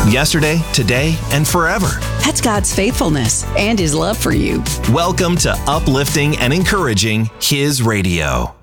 yesterday, today, and forever. That's God's faithfulness and His love for you. Welcome to Uplifting and Encouraging His Radio.